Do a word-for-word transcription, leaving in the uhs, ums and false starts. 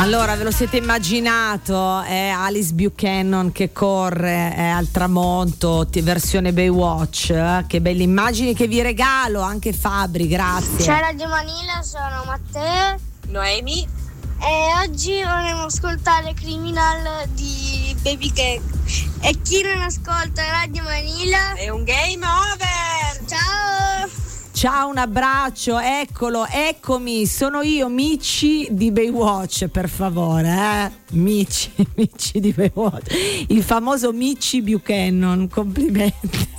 Allora, ve lo siete immaginato? È Alice Buchanan che corre è al tramonto, t- versione Baywatch. Eh? Che belle immagini che vi regalo, anche Fabri, grazie. Ciao Radio Manila, sono Matteo, Noemi e oggi vorremmo ascoltare Criminal di Baby Cake. E chi non ascolta Radio Manila è un game over. Ciao! Ciao, un abbraccio, eccolo, eccomi, sono io, Mici di Baywatch, per favore, eh? Mici, Mici di Baywatch, il famoso Mici Buchanan, complimenti.